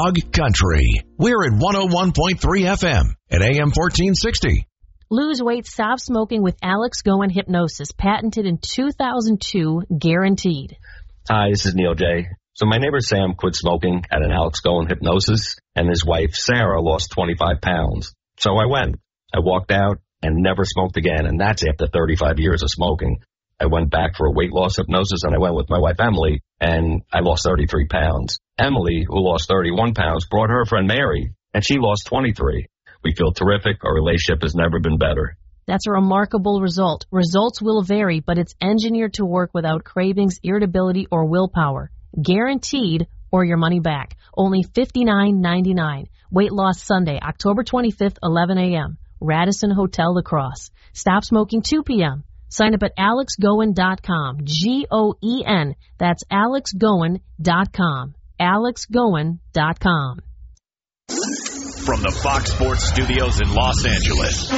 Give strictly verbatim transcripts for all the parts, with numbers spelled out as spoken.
Dog Country. We're at one oh one point three F M at A M fourteen sixty. Lose weight, stop smoking with Alex Goen Hypnosis, patented in two thousand two, guaranteed. Hi, this is Neil J. So my neighbor Sam quit smoking at an Alex Goen Hypnosis, and his wife Sarah lost twenty-five pounds. So I went. I walked out and never smoked again, and that's after thirty-five years of smoking. I went back for a weight loss hypnosis, and I went with my wife Emily, and I lost thirty-three pounds. Emily, who lost thirty-one pounds, brought her friend Mary, and she lost twenty-three. We feel terrific. Our relationship has never been better. That's a remarkable result. Results will vary, but it's engineered to work without cravings, irritability, or willpower. Guaranteed, or your money back. Only fifty-nine ninety-nine. Weight loss Sunday, October twenty-fifth, eleven a.m. Radisson Hotel La Crosse. Stop smoking two p.m. Sign up at alex goen dot com. G O E N. That's alex goen dot com. alex goen dot com. From the Fox Sports Studios in Los Angeles,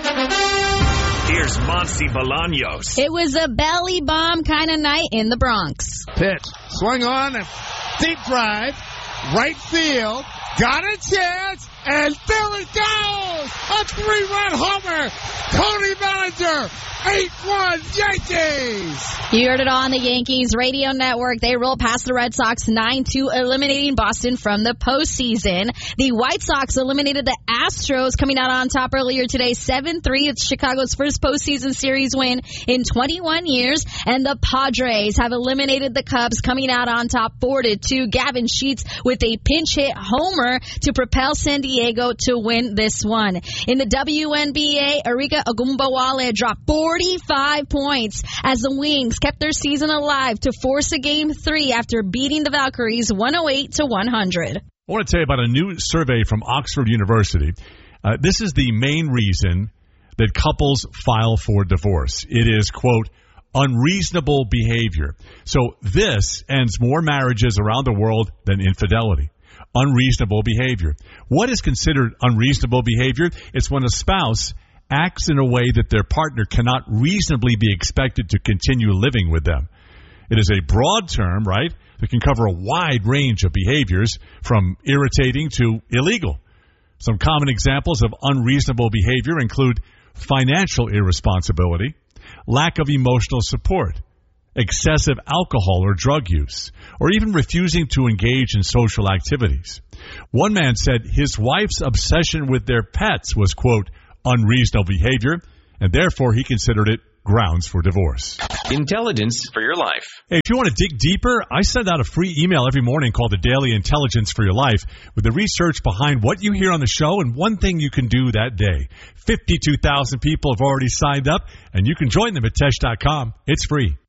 here's Monty Bolaños. It was a belly bomb kind of night in the Bronx. Pitch. Swing on. Deep drive. Right field. Got a chance. And there it goes. A three-run homer. Tony Bellinger. eight one Yankees. You heard it on the Yankees radio network. They roll past the Red Sox nine two, eliminating Boston from the postseason. The White Sox eliminated the Astros, coming out on top earlier today, seven three. It's Chicago's first postseason series win in twenty-one years. And the Padres have eliminated the Cubs, coming out on top four to two. Gavin Sheets with a pinch hit homer to propel San Diego to win this one. In the W N B A, Arika Ogunbowale dropped forty-five points as the Wings kept their season alive to force a game three after beating the Valkyries one oh eight to one hundred. I want to tell you about a new survey from Oxford University. Uh, this is the main reason that couples file for divorce. It is, quote, unreasonable behavior. So this ends more marriages around the world than infidelity. Unreasonable behavior. What is considered unreasonable behavior? It's when a spouse acts in a way that their partner cannot reasonably be expected to continue living with them. It is a broad term, right, that can cover a wide range of behaviors from irritating to illegal. Some common examples of unreasonable behavior include financial irresponsibility, lack of emotional support, excessive alcohol or drug use, or even refusing to engage in social activities. One man said his wife's obsession with their pets was, quote, unreasonable behavior, and therefore he considered it grounds for divorce. Intelligence for your life. Hey, if you want to dig deeper, I send out a free email every morning called the Daily Intelligence for Your Life with the research behind what you hear on the show and one thing you can do that day. fifty-two thousand people have already signed up, and you can join them at tesh dot com. It's free.